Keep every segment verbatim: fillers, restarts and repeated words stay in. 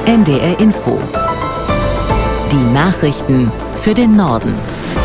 N D R Info. Die Nachrichten für den Norden.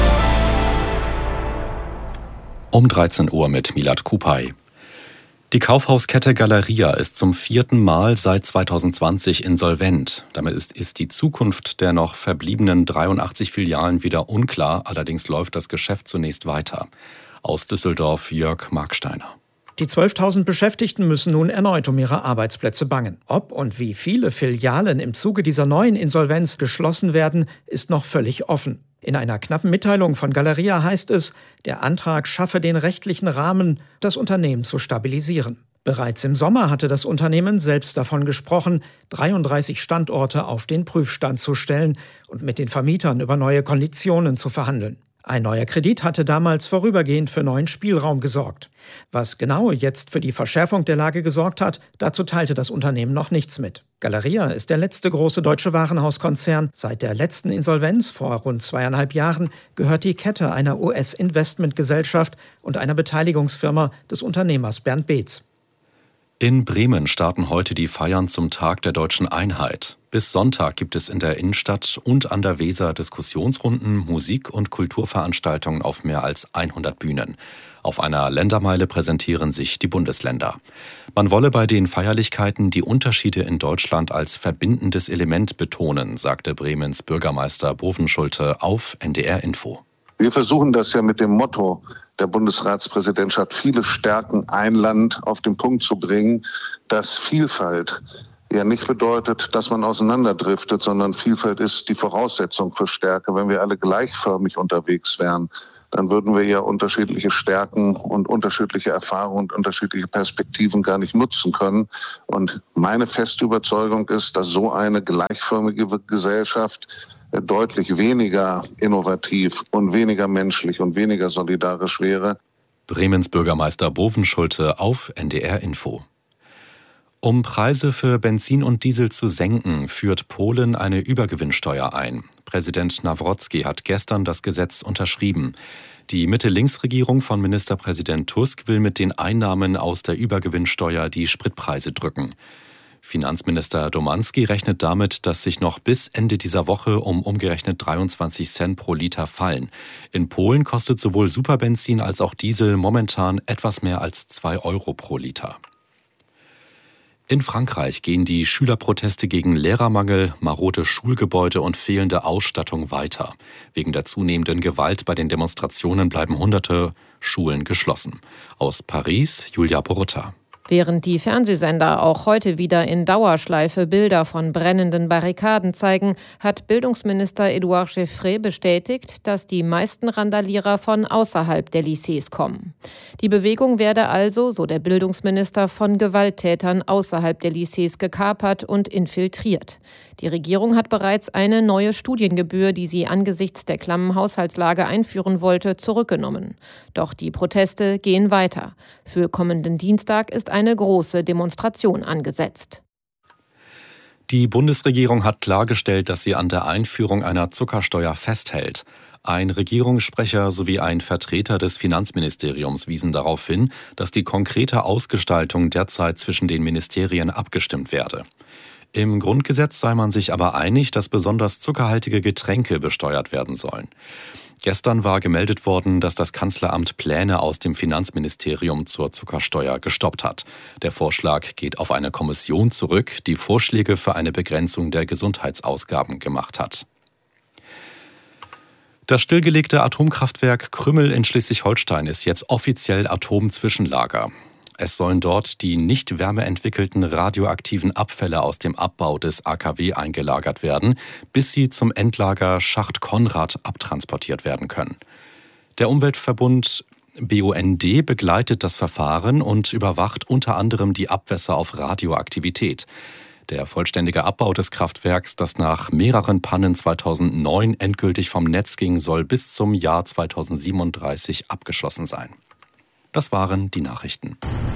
Um dreizehn Uhr mit Milad Kupay. Die Kaufhauskette Galeria ist zum vierten Mal seit zweitausendzwanzig insolvent. Damit ist, ist die Zukunft der noch verbliebenen dreiundachtzig Filialen wieder unklar. Allerdings läuft das Geschäft zunächst weiter. Aus Düsseldorf Jörg Marksteiner. Die zwölftausend Beschäftigten müssen nun erneut um ihre Arbeitsplätze bangen. Ob und wie viele Filialen im Zuge dieser neuen Insolvenz geschlossen werden, ist noch völlig offen. In einer knappen Mitteilung von Galeria heißt es, der Antrag schaffe den rechtlichen Rahmen, das Unternehmen zu stabilisieren. Bereits im Sommer hatte das Unternehmen selbst davon gesprochen, dreiunddreißig Standorte auf den Prüfstand zu stellen und mit den Vermietern über neue Konditionen zu verhandeln. Ein neuer Kredit hatte damals vorübergehend für neuen Spielraum gesorgt. Was genau jetzt für die Verschärfung der Lage gesorgt hat, dazu teilte das Unternehmen noch nichts mit. Galeria ist der letzte große deutsche Warenhauskonzern. Seit der letzten Insolvenz vor rund zweieinhalb Jahren gehört die Kette einer U S-Investmentgesellschaft und einer Beteiligungsfirma des Unternehmers Bernd Beetz. In Bremen starten heute die Feiern zum Tag der deutschen Einheit. Bis Sonntag gibt es in der Innenstadt und an der Weser Diskussionsrunden, Musik- und Kulturveranstaltungen auf mehr als hundert Bühnen. Auf einer Ländermeile präsentieren sich die Bundesländer. Man wolle bei den Feierlichkeiten die Unterschiede in Deutschland als verbindendes Element betonen, sagte Bremens Bürgermeister Bovenschulte auf N D R Info. Wir versuchen das ja mit dem Motto der Bundesratspräsidentschaft, viele Stärken, ein Land, auf den Punkt zu bringen, dass Vielfalt ja nicht bedeutet, dass man auseinanderdriftet, sondern Vielfalt ist die Voraussetzung für Stärke. Wenn wir alle gleichförmig unterwegs wären, dann würden wir ja unterschiedliche Stärken und unterschiedliche Erfahrungen und unterschiedliche Perspektiven gar nicht nutzen können. Und meine feste Überzeugung ist, dass so eine gleichförmige Gesellschaft deutlich weniger innovativ und weniger menschlich und weniger solidarisch wäre. Bremens Bürgermeister Bovenschulte auf N D R Info. Um Preise für Benzin und Diesel zu senken, führt Polen eine Übergewinnsteuer ein. Präsident Nawrocki hat gestern das Gesetz unterschrieben. Die Mitte-Links-Regierung von Ministerpräsident Tusk will mit den Einnahmen aus der Übergewinnsteuer die Spritpreise drücken. Finanzminister Domanski rechnet damit, dass sich noch bis Ende dieser Woche um umgerechnet dreiundzwanzig Cent pro Liter fallen. In Polen kostet sowohl Superbenzin als auch Diesel momentan etwas mehr als zwei Euro pro Liter. In Frankreich gehen die Schülerproteste gegen Lehrermangel, marode Schulgebäude und fehlende Ausstattung weiter. Wegen der zunehmenden Gewalt bei den Demonstrationen bleiben hunderte Schulen geschlossen. Aus Paris, Julia Borutta. Während die Fernsehsender auch heute wieder in Dauerschleife Bilder von brennenden Barrikaden zeigen, hat Bildungsminister Édouard Geoffrey bestätigt, dass die meisten Randalierer von außerhalb der Lycées kommen. Die Bewegung werde also, so der Bildungsminister, von Gewalttätern außerhalb der Lycées gekapert und infiltriert. Die Regierung hat bereits eine neue Studiengebühr, die sie angesichts der klammen Haushaltslage einführen wollte, zurückgenommen. Doch die Proteste gehen weiter. Für kommenden Dienstag ist eine große Demonstration angesetzt. Die Bundesregierung hat klargestellt, dass sie an der Einführung einer Zuckersteuer festhält. Ein Regierungssprecher sowie ein Vertreter des Finanzministeriums wiesen darauf hin, dass die konkrete Ausgestaltung derzeit zwischen den Ministerien abgestimmt werde. Im Grundgesetz sei man sich aber einig, dass besonders zuckerhaltige Getränke besteuert werden sollen. Gestern war gemeldet worden, dass das Kanzleramt Pläne aus dem Finanzministerium zur Zuckersteuer gestoppt hat. Der Vorschlag geht auf eine Kommission zurück, die Vorschläge für eine Begrenzung der Gesundheitsausgaben gemacht hat. Das stillgelegte Atomkraftwerk Krümmel in Schleswig-Holstein ist jetzt offiziell Atomzwischenlager. Es sollen dort die nicht wärmeentwickelten radioaktiven Abfälle aus dem Abbau des A K W eingelagert werden, bis sie zum Endlager Schacht Konrad abtransportiert werden können. Der Umweltverbund B U N D begleitet das Verfahren und überwacht unter anderem die Abwässer auf Radioaktivität. Der vollständige Abbau des Kraftwerks, das nach mehreren Pannen zweitausendneun endgültig vom Netz ging, soll bis zum Jahr zweitausendsiebenunddreißig abgeschlossen sein. Das waren die Nachrichten.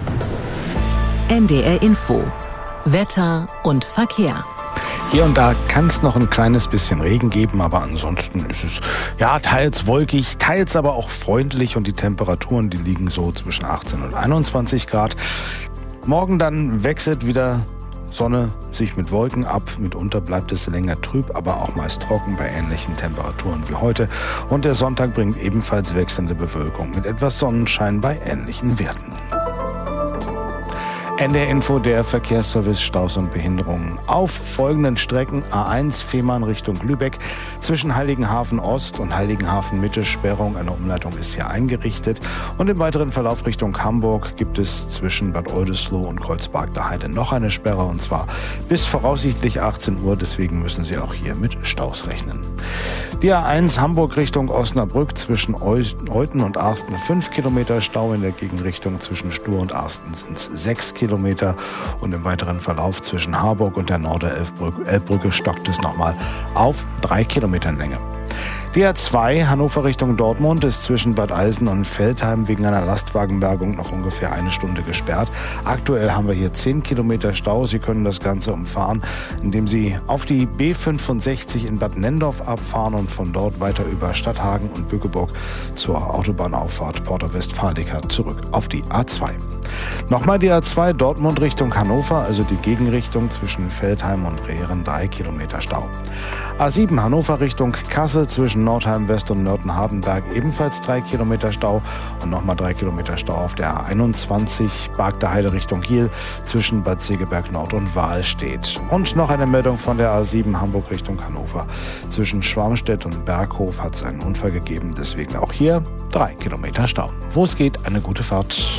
N D R Info. Wetter und Verkehr. Hier und da kann es noch ein kleines bisschen Regen geben, aber ansonsten ist es ja teils wolkig, teils aber auch freundlich und die Temperaturen, die liegen so zwischen achtzehn und einundzwanzig Grad. Morgen dann wechselt wieder Sonne sich mit Wolken ab. Mitunter bleibt es länger trüb, aber auch meist trocken bei ähnlichen Temperaturen wie heute. Und der Sonntag bringt ebenfalls wechselnde Bewölkung mit etwas Sonnenschein bei ähnlichen Werten. N D R Info, der Verkehrsservice, Staus und Behinderungen. Auf folgenden Strecken: A eins Fehmarn Richtung Lübeck, zwischen Heiligenhafen Ost und Heiligenhafen Mitte Sperrung. Eine Umleitung ist hier eingerichtet. Und im weiteren Verlauf Richtung Hamburg gibt es zwischen Bad Oldesloe und Kreuzberg der Heide noch eine Sperre, und zwar bis voraussichtlich achtzehn Uhr. Deswegen müssen Sie auch hier mit Staus rechnen. Die A eins Hamburg Richtung Osnabrück, zwischen Euthen und Arsten fünf Kilometer Stau. In der Gegenrichtung zwischen Stur und Arsten sind es sechs Kilometer. Und im weiteren Verlauf zwischen Harburg und der Norderelbbrücke stockt es nochmal auf drei Kilometern Länge. Die A zwei Hannover Richtung Dortmund ist zwischen Bad Eilsen und Veltheim wegen einer Lastwagenbergung noch ungefähr eine Stunde gesperrt. Aktuell haben wir hier zehn Kilometer Stau. Sie können das Ganze umfahren, indem Sie auf die B fünfundsechzig in Bad Nendorf abfahren und von dort weiter über Stadthagen und Bückeburg zur Autobahnauffahrt Porta Westfalica zurück auf die A zwei. Nochmal die A zwei Dortmund Richtung Hannover, also die Gegenrichtung zwischen Veltheim und Rehren, drei Kilometer Stau. A sieben Hannover Richtung Kassel, zwischen Nordheim West und Nörten-Hardenberg ebenfalls drei Kilometer Stau und nochmal drei Kilometer Stau auf der A einundzwanzig Bargter Heide Richtung Kiel, zwischen Bad Segeberg Nord und Wahlstedt. Und noch eine Meldung von der A sieben Hamburg Richtung Hannover. Zwischen Schwarmstedt und Berghof hat es einen Unfall gegeben, deswegen auch hier drei Kilometer Stau. Wo es geht, eine gute Fahrt.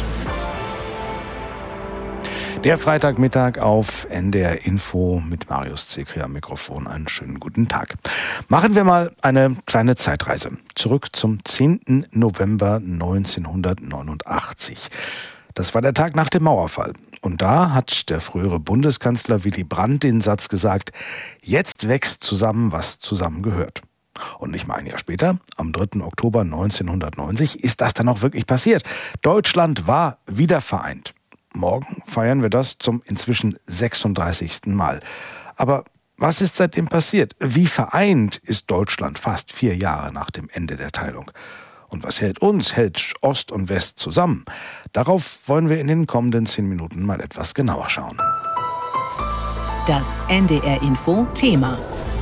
Der Freitagmittag auf N D R Info mit Marius Zekri am Mikrofon. Einen schönen guten Tag. Machen wir mal eine kleine Zeitreise. Zurück zum zehnten November neunzehnhundertneunundachtzig. Das war der Tag nach dem Mauerfall. Und da hat der frühere Bundeskanzler Willy Brandt den Satz gesagt: Jetzt wächst zusammen, was zusammengehört. Und nicht mal ein Jahr später, am dritten Oktober neunzehnhundertneunzig, ist das dann auch wirklich passiert. Deutschland war wieder vereint. Morgen feiern wir das zum inzwischen sechsunddreißigsten Mal. Aber was ist seitdem passiert? Wie vereint ist Deutschland fast vier Jahre nach dem Ende der Teilung? Und was hält uns, hält Ost und West zusammen? Darauf wollen wir in den kommenden zehn Minuten mal etwas genauer schauen. Das N D R Info Thema.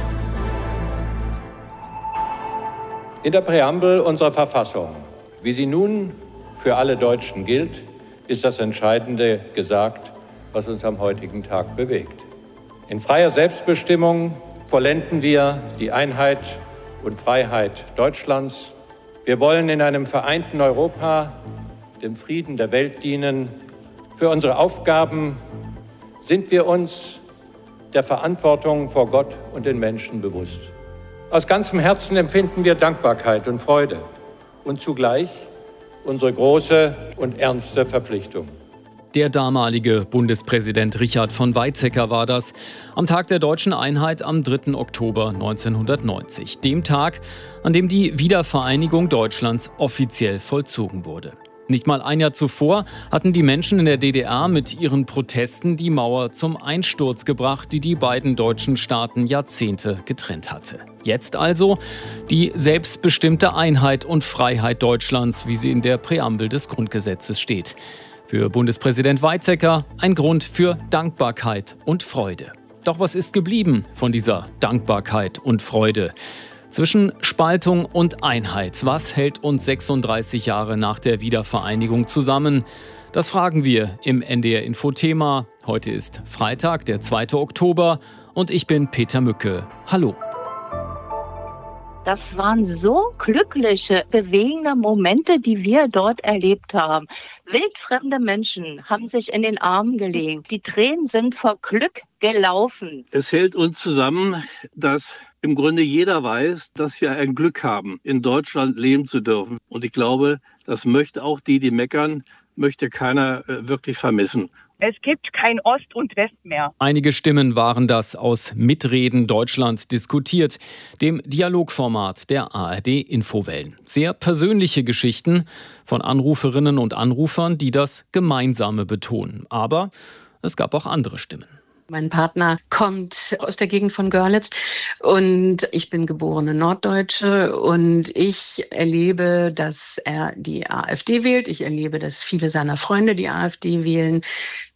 In der Präambel unserer Verfassung, wie sie nun für alle Deutschen gilt, ist das Entscheidende gesagt, was uns am heutigen Tag bewegt. In freier Selbstbestimmung vollenden wir die Einheit und Freiheit Deutschlands. Wir wollen in einem vereinten Europa dem Frieden der Welt dienen. Für unsere Aufgaben sind wir uns der Verantwortung vor Gott und den Menschen bewusst. Aus ganzem Herzen empfinden wir Dankbarkeit und Freude und zugleich unsere große und ernste Verpflichtung. Der damalige Bundespräsident Richard von Weizsäcker war das, am Tag der deutschen Einheit am dritten Oktober neunzehnhundertneunzig, dem Tag, an dem die Wiedervereinigung Deutschlands offiziell vollzogen wurde. Nicht mal ein Jahr zuvor hatten die Menschen in der D D R mit ihren Protesten die Mauer zum Einsturz gebracht, die die beiden deutschen Staaten Jahrzehnte getrennt hatte. Jetzt also die selbstbestimmte Einheit und Freiheit Deutschlands, wie sie in der Präambel des Grundgesetzes steht. Für Bundespräsident Weizsäcker ein Grund für Dankbarkeit und Freude. Doch was ist geblieben von dieser Dankbarkeit und Freude? Zwischen Spaltung und Einheit, was hält uns sechsunddreißig Jahre nach der Wiedervereinigung zusammen? Das fragen wir im N D R Info Thema. Heute ist Freitag, der zweite Oktober und ich bin Peter Mücke. Hallo. Das waren so glückliche, bewegende Momente, die wir dort erlebt haben. Wildfremde Menschen haben sich in den Armen gelegen. Die Tränen sind vor Glück gelaufen. Es hält uns zusammen, dass im Grunde jeder weiß, dass wir ein Glück haben, in Deutschland leben zu dürfen. Und ich glaube, das möchte auch die, die meckern, möchte keiner äh, wirklich vermissen. Es gibt kein Ost und West mehr. Einige Stimmen waren das aus Mitreden Deutschland diskutiert, dem Dialogformat der A R D Infowellen. Sehr persönliche Geschichten von Anruferinnen und Anrufern, die das Gemeinsame betonen. Aber es gab auch andere Stimmen. Mein Partner kommt aus der Gegend von Görlitz und ich bin geborene Norddeutsche und ich erlebe, dass er die AfD wählt. Ich erlebe, dass viele seiner Freunde die AfD wählen.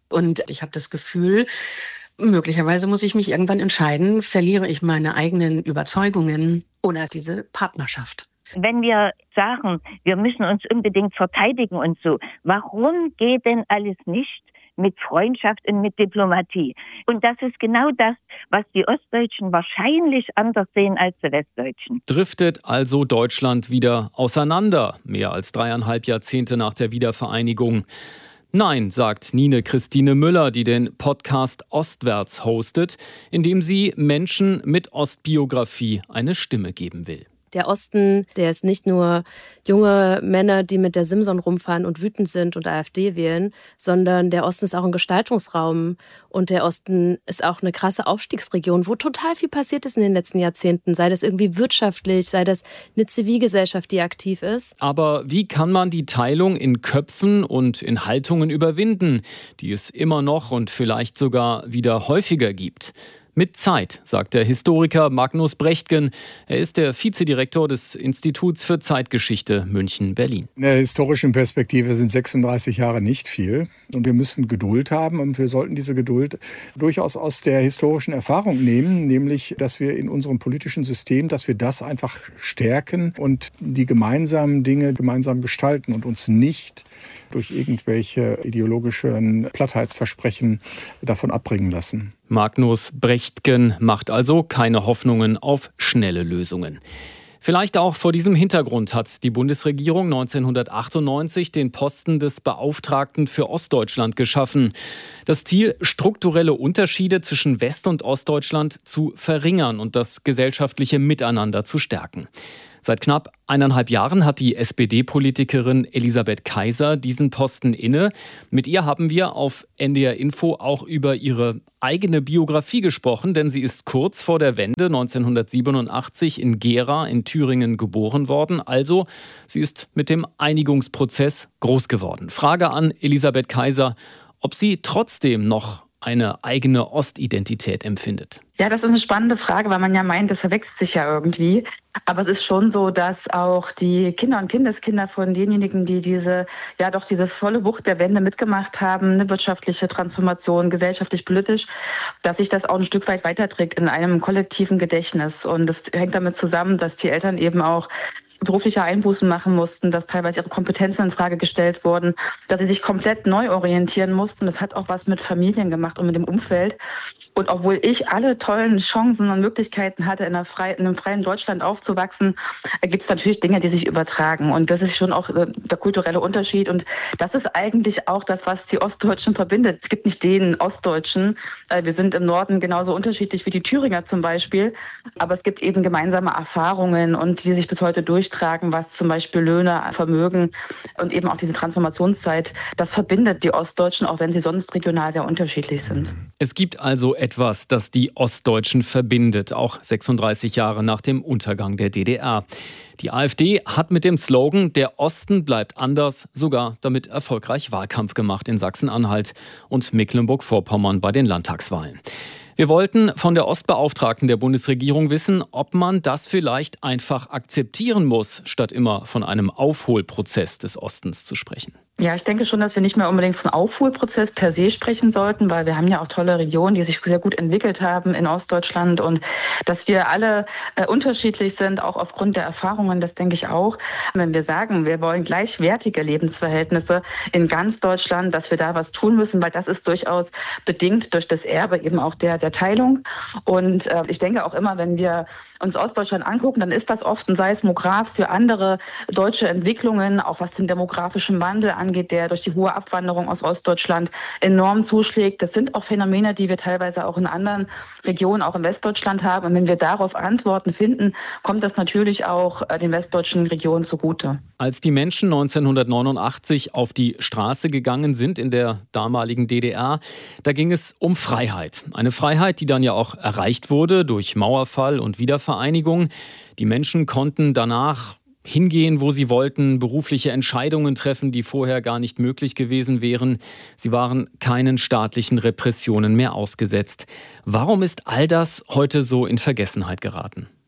Und ich habe das Gefühl, möglicherweise muss ich mich irgendwann entscheiden, verliere ich meine eigenen Überzeugungen oder diese Partnerschaft. Wenn wir sagen, wir müssen uns unbedingt verteidigen und so, warum geht denn alles nicht mit Freundschaft und mit Diplomatie? Und das ist genau das, was die Ostdeutschen wahrscheinlich anders sehen als die Westdeutschen. Driftet also Deutschland wieder auseinander, mehr als dreieinhalb Jahrzehnte nach der Wiedervereinigung? Nein, sagt Nine Christine Müller, die den Podcast Ostwärts hostet, in dem sie Menschen mit Ostbiografie eine Stimme geben will. Der Osten, der ist nicht nur junge Männer, die mit der Simson rumfahren und wütend sind und AfD wählen, sondern der Osten ist auch ein Gestaltungsraum und der Osten ist auch eine krasse Aufstiegsregion, wo total viel passiert ist in den letzten Jahrzehnten, sei das irgendwie wirtschaftlich, sei das eine Zivilgesellschaft, die aktiv ist. Aber wie kann man die Teilung in Köpfen und in Haltungen überwinden, die es immer noch und vielleicht sogar wieder häufiger gibt? Mit Zeit, sagt der Historiker Magnus Brechtgen. Er ist der Vizedirektor des Instituts für Zeitgeschichte München-Berlin. In der historischen Perspektive sind sechsunddreißig Jahre nicht viel. Und wir müssen Geduld haben. Und wir sollten diese Geduld durchaus aus der historischen Erfahrung nehmen. Nämlich, dass wir in unserem politischen System, dass wir das einfach stärken und die gemeinsamen Dinge gemeinsam gestalten und uns nicht durch irgendwelche ideologischen Plattheitsversprechen davon abbringen lassen. Magnus Brechtgen macht also keine Hoffnungen auf schnelle Lösungen. Vielleicht auch vor diesem Hintergrund hat die Bundesregierung neunzehnhundertachtundneunzig den Posten des Beauftragten für Ostdeutschland geschaffen. Das Ziel, strukturelle Unterschiede zwischen West- und Ostdeutschland zu verringern und das gesellschaftliche Miteinander zu stärken. Seit knapp eineinhalb Jahren hat die S P D-Politikerin Elisabeth Kaiser diesen Posten inne. Mit ihr haben wir auf N D R Info auch über ihre eigene Biografie gesprochen, denn sie ist kurz vor der Wende neunzehnhundertsiebenundachtzig in Gera in Thüringen geboren worden. Also, sie ist mit dem Einigungsprozess groß geworden. Frage an Elisabeth Kaiser, ob sie trotzdem noch eine eigene Ostidentität empfindet. Ja, das ist eine spannende Frage, weil man ja meint, das verwechselt sich ja irgendwie. Aber es ist schon so, dass auch die Kinder und Kindeskinder von denjenigen, die diese, ja doch diese volle Wucht der Wende mitgemacht haben, eine wirtschaftliche Transformation, gesellschaftlich, politisch, dass sich das auch ein Stück weit weiterträgt in einem kollektiven Gedächtnis. Und das hängt damit zusammen, dass die Eltern eben auch berufliche Einbußen machen mussten, dass teilweise ihre Kompetenzen in Frage gestellt wurden, dass sie sich komplett neu orientieren mussten. Das hat auch was mit Familien gemacht und mit dem Umfeld. Und obwohl ich alle tollen Chancen und Möglichkeiten hatte, in, einer frei, in einem freien Deutschland aufzuwachsen, gibt es natürlich Dinge, die sich übertragen. Und das ist schon auch der kulturelle Unterschied. Und das ist eigentlich auch das, was die Ostdeutschen verbindet. Es gibt nicht den Ostdeutschen. Wir sind im Norden genauso unterschiedlich wie die Thüringer zum Beispiel. Aber es gibt eben gemeinsame Erfahrungen und die sich bis heute durchtragen, was zum Beispiel Löhne, Vermögen und eben auch diese Transformationszeit, das verbindet die Ostdeutschen, auch wenn sie sonst regional sehr unterschiedlich sind. Es gibt also etwas, das die Ostdeutschen verbindet, auch sechsunddreißig Jahre nach dem Untergang der D D R. Die AfD hat mit dem Slogan „Der Osten bleibt anders" sogar damit erfolgreich Wahlkampf gemacht in Sachsen-Anhalt und Mecklenburg-Vorpommern bei den Landtagswahlen. Wir wollten von der Ostbeauftragten der Bundesregierung wissen, ob man das vielleicht einfach akzeptieren muss, statt immer von einem Aufholprozess des Ostens zu sprechen. Ja, ich denke schon, dass wir nicht mehr unbedingt von Aufholprozess per se sprechen sollten, weil wir haben ja auch tolle Regionen, die sich sehr gut entwickelt haben in Ostdeutschland und dass wir alle äh, unterschiedlich sind, auch aufgrund der Erfahrungen, das denke ich auch. Wenn wir sagen, wir wollen gleichwertige Lebensverhältnisse in ganz Deutschland, dass wir da was tun müssen, weil das ist durchaus bedingt durch das Erbe eben auch der, der Teilung. Und äh, ich denke auch immer, wenn wir uns Ostdeutschland angucken, dann ist das oft ein Seismograph für andere deutsche Entwicklungen, auch was den demografischen Wandel angeht. angeht, der durch die hohe Abwanderung aus Ostdeutschland enorm zuschlägt. Das sind auch Phänomene, die wir teilweise auch in anderen Regionen, auch in Westdeutschland haben. Und wenn wir darauf Antworten finden, kommt das natürlich auch den westdeutschen Regionen zugute. Als die Menschen neunzehnhundertneunundachtzig auf die Straße gegangen sind in der damaligen D D R, da ging es um Freiheit. Eine Freiheit, die dann ja auch erreicht wurde durch Mauerfall und Wiedervereinigung. Die Menschen konnten danach hingehen, wo sie wollten, berufliche Entscheidungen treffen, die vorher gar nicht möglich gewesen wären. Sie waren keinen staatlichen Repressionen mehr ausgesetzt. Warum ist all das heute so in Vergessenheit geraten?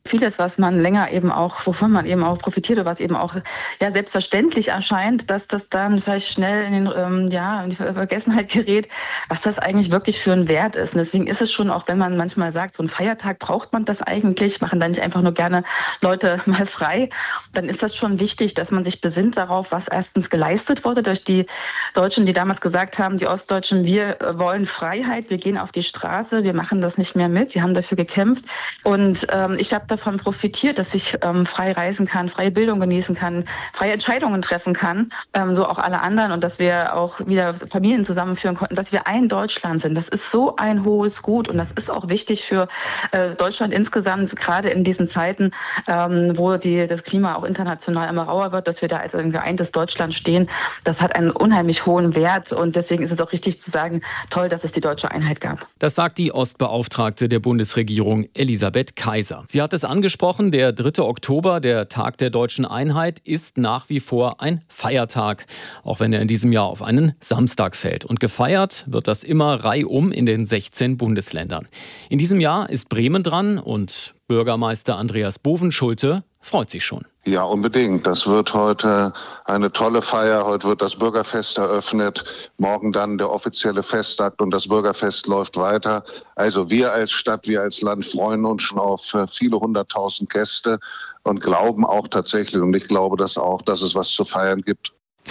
vieles, was man länger eben auch, wovon man eben auch profitiert, was eben auch ja selbstverständlich erscheint, dass das dann vielleicht schnell in den ähm, ja in die Vergessenheit gerät, was das eigentlich wirklich für ein Wert ist. Und deswegen ist es schon, auch wenn man manchmal sagt, so ein Feiertag braucht man das eigentlich, machen da nicht einfach nur gerne Leute mal frei, dann ist das schon wichtig, dass man sich besinnt darauf, was erstens geleistet wurde durch die Deutschen, die damals gesagt haben, die Ostdeutschen, wir wollen Freiheit, wir gehen auf die Straße, wir machen das nicht mehr mit, sie haben dafür gekämpft und ähm, ich habe davon profitiert, dass ich ähm, frei reisen kann, freie Bildung genießen kann, freie Entscheidungen treffen kann, ähm, so auch alle anderen und dass wir auch wieder Familien zusammenführen konnten, dass wir ein Deutschland sind. Das ist so ein hohes Gut und das ist auch wichtig für äh, Deutschland insgesamt, gerade in diesen Zeiten, ähm, wo die, das Klima auch international immer rauer wird, dass wir da als ein geeintes Deutschland stehen. Das hat einen unheimlich hohen Wert und deswegen ist es auch richtig zu sagen, toll, dass es die deutsche Einheit gab. Das sagt die Ostbeauftragte der Bundesregierung Elisabeth Kaiser. Sie hat es angesprochen, der dritte Oktober, der Tag der deutschen Einheit, ist nach wie vor ein Feiertag, auch wenn er in diesem Jahr auf einen Samstag fällt. Und gefeiert wird das immer reihum in den sechzehn Bundesländern. In diesem Jahr ist Bremen dran und Bürgermeister Andreas Bovenschulte freut sich schon. Ja, unbedingt. Das wird heute eine tolle Feier. Heute wird das Bürgerfest eröffnet, morgen dann der offizielle Festakt und das Bürgerfest läuft weiter. Also wir als Stadt, wir als Land freuen uns schon auf viele hunderttausend Gäste und glauben auch tatsächlich, und ich glaube das auch, dass es was zu feiern gibt.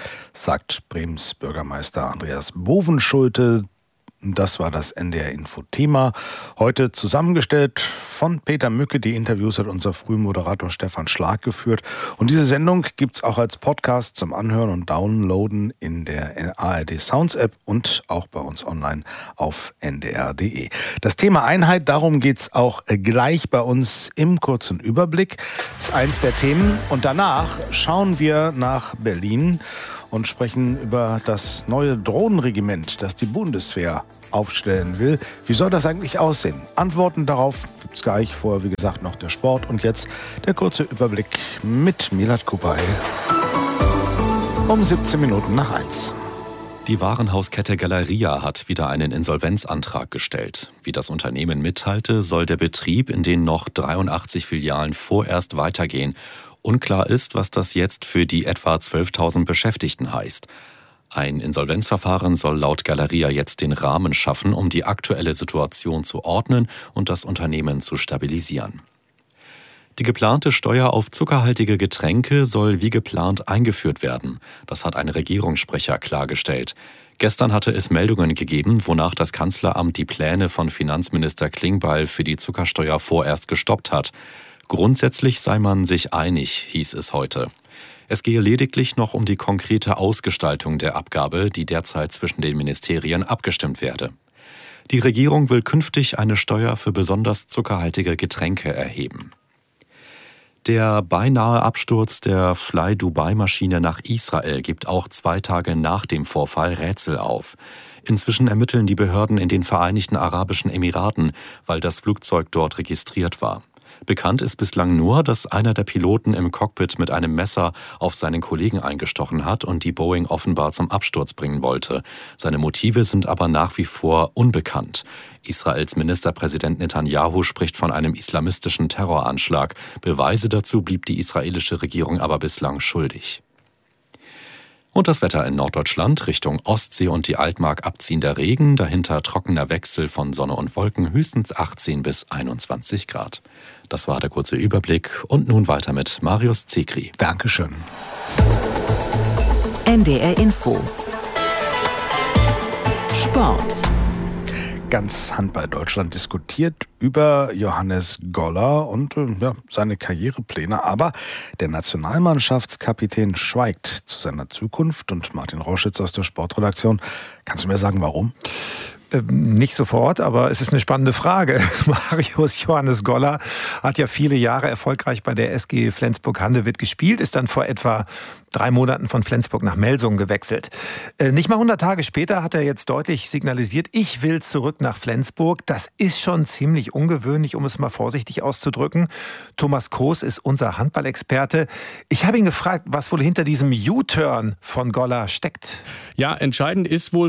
Sagt Bremens Bürgermeister Andreas Bovenschulte. Das war das N D R-Info-Thema. Heute zusammengestellt von Peter Mücke. Die Interviews hat unser Frühmoderator Stefan Schlag geführt. Und diese Sendung gibt es auch als Podcast zum Anhören und Downloaden in der A R D Sounds App und auch bei uns online auf n d r punkt d e. Das Thema Einheit, darum geht es auch gleich bei uns im kurzen Überblick. Das ist eins der Themen. Und danach schauen wir nach Berlin und sprechen über das neue Drohnenregiment, das die Bundeswehr aufstellen will. Wie soll das eigentlich aussehen? Antworten darauf gibt es gleich. Vorher, wie gesagt, noch der Sport. Und jetzt der kurze Überblick mit Milad Kupay. Um siebzehn Minuten nach eins. Die Warenhauskette Galeria hat wieder einen Insolvenzantrag gestellt. Wie das Unternehmen mitteilte, soll der Betrieb in den noch dreiundachtzig Filialen vorerst weitergehen. Unklar ist, was das jetzt für die etwa zwölftausend Beschäftigten heißt. Ein Insolvenzverfahren soll laut Galeria jetzt den Rahmen schaffen, um die aktuelle Situation zu ordnen und das Unternehmen zu stabilisieren. Die geplante Steuer auf zuckerhaltige Getränke soll wie geplant eingeführt werden. Das hat ein Regierungssprecher klargestellt. Gestern hatte es Meldungen gegeben, wonach das Kanzleramt die Pläne von Finanzminister Klingbeil für die Zuckersteuer vorerst gestoppt hat. Grundsätzlich sei man sich einig, hieß es heute. Es gehe lediglich noch um die konkrete Ausgestaltung der Abgabe, die derzeit zwischen den Ministerien abgestimmt werde. Die Regierung will künftig eine Steuer für besonders zuckerhaltige Getränke erheben. Der beinahe Absturz der Fly-Dubai-Maschine nach Israel gibt auch zwei Tage nach dem Vorfall Rätsel auf. Inzwischen ermitteln die Behörden in den Vereinigten Arabischen Emiraten, weil das Flugzeug dort registriert war. Bekannt ist bislang nur, dass einer der Piloten im Cockpit mit einem Messer auf seinen Kollegen eingestochen hat und die Boeing offenbar zum Absturz bringen wollte. Seine Motive sind aber nach wie vor unbekannt. Israels Ministerpräsident Netanyahu spricht von einem islamistischen Terroranschlag. Beweise dazu blieb die israelische Regierung aber bislang schuldig. Und das Wetter in Norddeutschland, Richtung Ostsee und die Altmark abziehender Regen, dahinter trockener Wechsel von Sonne und Wolken, höchstens achtzehn bis einundzwanzig Grad. Das war der kurze Überblick und nun weiter mit Marius Zekri. Dankeschön. N D R Info. Sport. Ganz Handball Deutschland diskutiert über Johannes Goller und äh, ja, seine Karrierepläne. Aber der Nationalmannschaftskapitän schweigt zu seiner Zukunft. Und Martin Rauschitz aus der Sportredaktion, kannst du mir sagen, warum? Nicht sofort, aber es ist eine spannende Frage. Marius Johannes Goller hat ja viele Jahre erfolgreich bei der S G Flensburg-Handewitt gespielt, ist dann vor etwa drei Monaten von Flensburg nach Melsungen gewechselt. Nicht mal hundert Tage später hat er jetzt deutlich signalisiert, ich will zurück nach Flensburg. Das ist schon ziemlich ungewöhnlich, um es mal vorsichtig auszudrücken. Thomas Koos ist unser Handballexperte. Ich habe ihn gefragt, was wohl hinter diesem U-Turn von Goller steckt. Ja, entscheidend ist wohl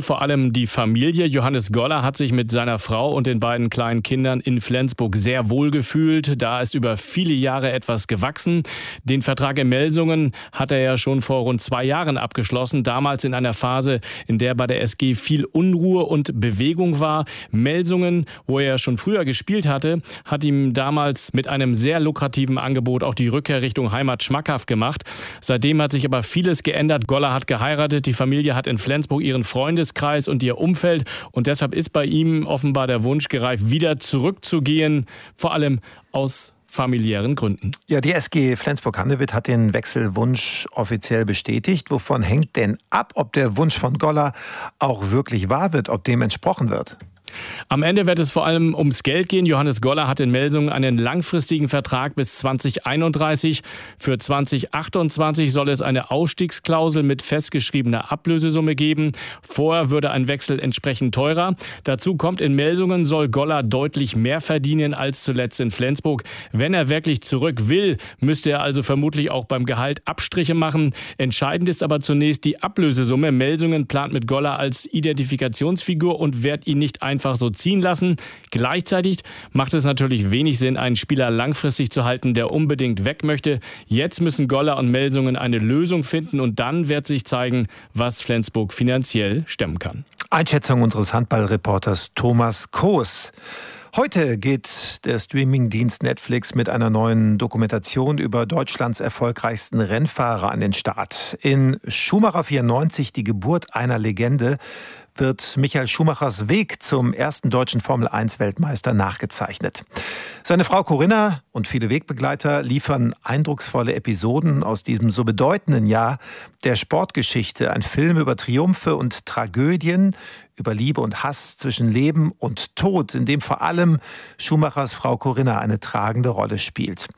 vor allem die Familie. Johannes Goller hat sich mit seiner Frau und den beiden kleinen Kindern in Flensburg sehr wohl gefühlt. Da ist über viele Jahre etwas gewachsen. Den Vertrag in Melsungen hat er ja schon vor rund zwei Jahren abgeschlossen. Damals in einer Phase, in der bei der S G viel Unruhe und Bewegung war. Melsungen, wo er schon früher gespielt hatte, hat ihm damals mit einem sehr lukrativen Angebot auch die Rückkehr Richtung Heimat schmackhaft gemacht. Seitdem hat sich aber vieles geändert. Goller hat geheiratet, die Familie hat in Flensburg ihren Freundeskreis und ihr Umfeld und deshalb ist bei ihm offenbar der Wunsch gereift, wieder zurückzugehen, vor allem aus familiären Gründen. Ja, die S G Flensburg-Handewitt hat den Wechselwunsch offiziell bestätigt. Wovon hängt denn ab, ob der Wunsch von Goller auch wirklich wahr wird, ob dem entsprochen wird? Am Ende wird es vor allem ums Geld gehen. Johannes Goller hat in Melsungen einen langfristigen Vertrag bis zwanzig einunddreißig. Für zwanzig achtundzwanzig soll es eine Ausstiegsklausel mit festgeschriebener Ablösesumme geben. Vorher würde ein Wechsel entsprechend teurer. Dazu kommt, in Melsungen soll Goller deutlich mehr verdienen als zuletzt in Flensburg. Wenn er wirklich zurück will, müsste er also vermutlich auch beim Gehalt Abstriche machen. Entscheidend ist aber zunächst die Ablösesumme. Melsungen plant mit Goller als Identifikationsfigur und wird ihn nicht einfach einfach so ziehen lassen. Gleichzeitig macht es natürlich wenig Sinn, einen Spieler langfristig zu halten, der unbedingt weg möchte. Jetzt müssen Goller und Melsungen eine Lösung finden und dann wird sich zeigen, was Flensburg finanziell stemmen kann. Einschätzung unseres Handballreporters Thomas Koos. Heute geht der Streamingdienst Netflix mit einer neuen Dokumentation über Deutschlands erfolgreichsten Rennfahrer an den Start. In Schumacher vierundneunzig, die Geburt einer Legende, wird Michael Schumachers Weg zum ersten deutschen Formel eins Weltmeister nachgezeichnet. Seine Frau Corinna und viele Wegbegleiter liefern eindrucksvolle Episoden aus diesem so bedeutenden Jahr der Sportgeschichte. Ein Film über Triumphe und Tragödien, über Liebe und Hass zwischen Leben und Tod, in dem vor allem Schumachers Frau Corinna eine tragende Rolle spielt.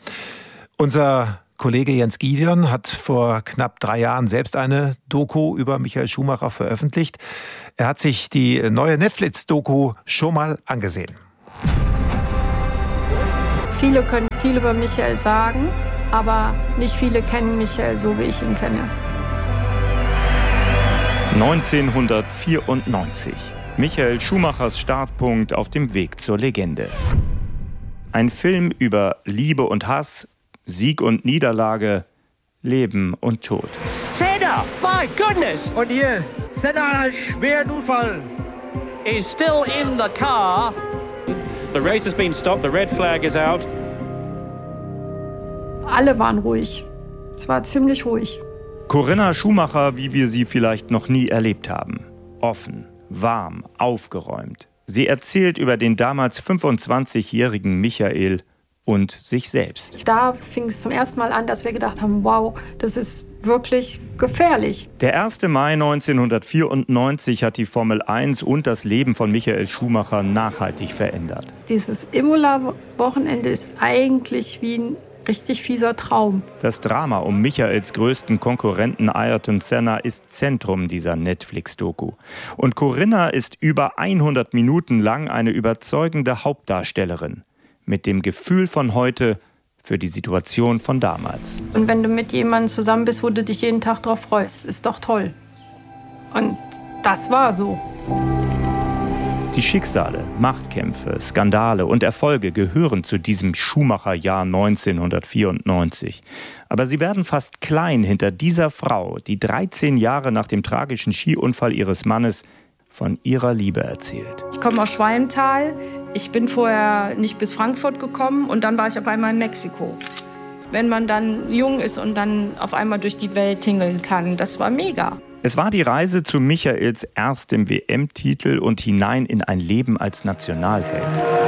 Unser Kollege Jens Gideon hat vor knapp drei Jahren selbst eine Doku über Michael Schumacher veröffentlicht. Er hat sich die neue Netflix-Doku schon mal angesehen. Viele können viel über Michael sagen, aber nicht viele kennen Michael so, wie ich ihn kenne. neunzehnhundertvierundneunzig. Michael Schumachers Startpunkt auf dem Weg zur Legende. Ein Film über Liebe und Hass, Sieg und Niederlage, Leben und Tod. Senna, my goodness! Und hier ist Senna, einen schweren Unfall. Is still in the car. The race has been stopped, the red flag is out. Alle waren ruhig. Es war ziemlich ruhig. Corinna Schumacher, wie wir sie vielleicht noch nie erlebt haben. Offen, warm, aufgeräumt. Sie erzählt über den damals fünfundzwanzigjährigen Michael und sich selbst. Da fing es zum ersten Mal an, dass wir gedacht haben, wow, das ist wirklich gefährlich. Der erste Mai neunzehnhundertvierundneunzig hat die Formel eins und das Leben von Michael Schumacher nachhaltig verändert. Dieses Imola-Wochenende ist eigentlich wie ein richtig fieser Traum. Das Drama um Michaels größten Konkurrenten Ayrton Senna ist Zentrum dieser Netflix-Doku. Und Corinna ist über hundert Minuten lang eine überzeugende Hauptdarstellerin. Mit dem Gefühl von heute für die Situation von damals. Und wenn du mit jemandem zusammen bist, wo du dich jeden Tag drauf freust, ist doch toll. Und das war so. Die Schicksale, Machtkämpfe, Skandale und Erfolge gehören zu diesem Schumacher-Jahr neunzehnhundertvierundneunzig. Aber sie werden fast klein hinter dieser Frau, die dreizehn Jahre nach dem tragischen Skiunfall ihres Mannes von ihrer Liebe erzählt. Ich komme aus Schwalmtal. Ich bin vorher nicht bis Frankfurt gekommen und dann war ich auf einmal in Mexiko. Wenn man dann jung ist und dann auf einmal durch die Welt tingeln kann, das war mega. Es war die Reise zu Michaels erstem W M-Titel und hinein in ein Leben als Nationalheld.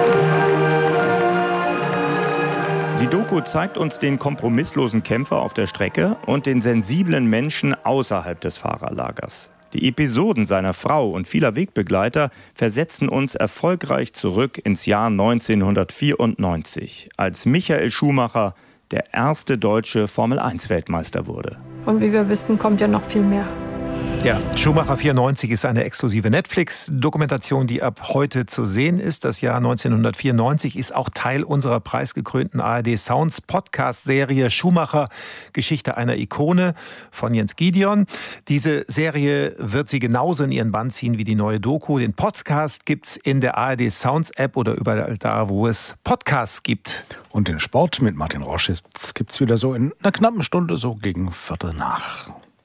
Die Doku zeigt uns den kompromisslosen Kämpfer auf der Strecke und den sensiblen Menschen außerhalb des Fahrerlagers. Die Episoden seiner Frau und vieler Wegbegleiter versetzen uns erfolgreich zurück ins Jahr neunzehnhundertvierundneunzig, als Michael Schumacher der erste deutsche Formel eins Weltmeister wurde. Und wie wir wissen, kommt ja noch viel mehr. Ja, Schumacher vierundneunzig ist eine exklusive Netflix-Dokumentation, die ab heute zu sehen ist. Das Jahr neunzehnhundertvierundneunzig ist auch Teil unserer preisgekrönten A R D Sounds Podcast-Serie Schumacher, Geschichte einer Ikone von Jens Gideon. Diese Serie wird Sie genauso in Ihren Bann ziehen wie die neue Doku. Den Podcast gibt's in der A R D Sounds App oder überall da, wo es Podcasts gibt. Und den Sport mit Martin Roschitz gibt's wieder so in einer knappen Stunde, so gegen Viertel nach.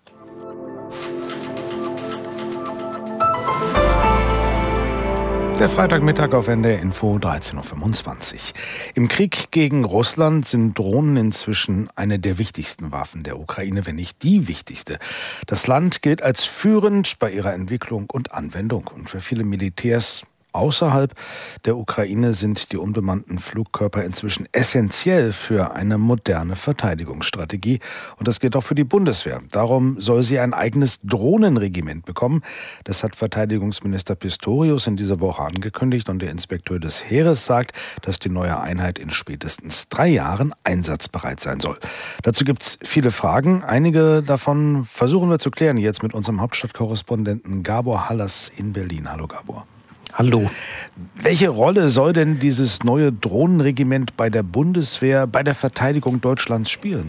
Der Freitagmittag auf N D R Info dreizehn Uhr fünfundzwanzig. Im Krieg gegen Russland sind Drohnen inzwischen eine der wichtigsten Waffen der Ukraine, wenn nicht die wichtigste. Das Land gilt als führend bei ihrer Entwicklung und Anwendung. Und für viele Militärs außerhalb der Ukraine sind die unbemannten Flugkörper inzwischen essentiell für eine moderne Verteidigungsstrategie. Und das gilt auch für die Bundeswehr. Darum soll sie ein eigenes Drohnenregiment bekommen. Das hat Verteidigungsminister Pistorius in dieser Woche angekündigt. Und der Inspekteur des Heeres sagt, dass die neue Einheit in spätestens drei Jahren einsatzbereit sein soll. Dazu gibt es viele Fragen. Einige davon versuchen wir zu klären jetzt mit unserem Hauptstadtkorrespondenten Gabor Hallas in Berlin. Hallo Gabor. Hallo. Welche Rolle soll denn dieses neue Drohnenregiment bei der Bundeswehr, bei der Verteidigung Deutschlands spielen?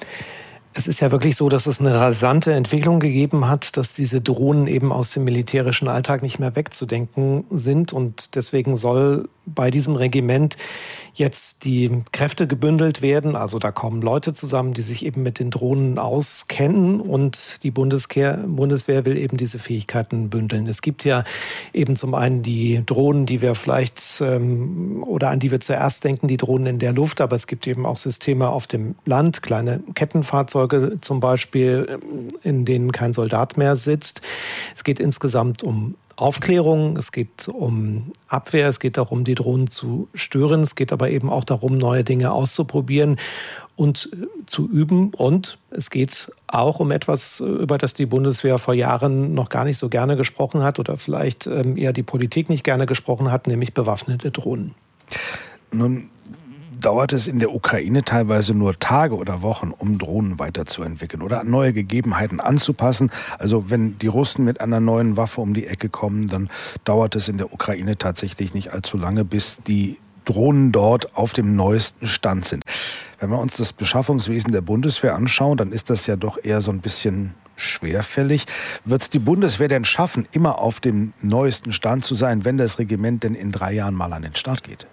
Es ist ja wirklich so, dass es eine rasante Entwicklung gegeben hat, dass diese Drohnen eben aus dem militärischen Alltag nicht mehr wegzudenken sind. Und deswegen soll bei diesem Regiment jetzt die Kräfte gebündelt werden. Also da kommen Leute zusammen, die sich eben mit den Drohnen auskennen. Und die Bundeswehr, Bundeswehr will eben diese Fähigkeiten bündeln. Es gibt ja eben zum einen die Drohnen, die wir vielleicht ähm, oder an die wir zuerst denken, die Drohnen in der Luft. Aber es gibt eben auch Systeme auf dem Land, kleine Kettenfahrzeuge zum Beispiel, in denen kein Soldat mehr sitzt. Es geht insgesamt um Aufklärung, es geht um Abwehr, es geht darum, die Drohnen zu stören, es geht aber eben auch darum, neue Dinge auszuprobieren und zu üben. Und es geht auch um etwas, über das die Bundeswehr vor Jahren noch gar nicht so gerne gesprochen hat oder vielleicht eher die Politik nicht gerne gesprochen hat, nämlich bewaffnete Drohnen. Nun dauert es in der Ukraine teilweise nur Tage oder Wochen, um Drohnen weiterzuentwickeln oder an neue Gegebenheiten anzupassen. Also wenn die Russen mit einer neuen Waffe um die Ecke kommen, dann dauert es in der Ukraine tatsächlich nicht allzu lange, bis die Drohnen dort auf dem neuesten Stand sind. Wenn wir uns das Beschaffungswesen der Bundeswehr anschauen, dann ist das ja doch eher so ein bisschen schwerfällig. Wird es die Bundeswehr denn schaffen, immer auf dem neuesten Stand zu sein, wenn das Regiment denn in drei Jahren mal an den Start geht?